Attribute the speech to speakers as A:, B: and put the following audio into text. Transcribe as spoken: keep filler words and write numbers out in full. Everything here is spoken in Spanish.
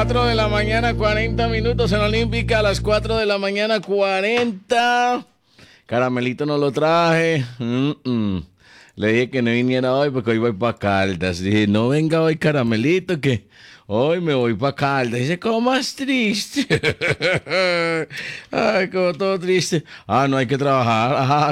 A: cuatro de la mañana, cuarenta minutos en Olímpica, a las cuatro de la mañana, cuarenta. Caramelito no lo traje. Mm-mm. Le dije que no viniera hoy porque hoy voy para Caldas. Dije, no venga hoy, Caramelito, que hoy me voy para Caldas. Dice, ¿cómo más triste? Ay, como todo triste. Ah, no hay que trabajar. Ajá.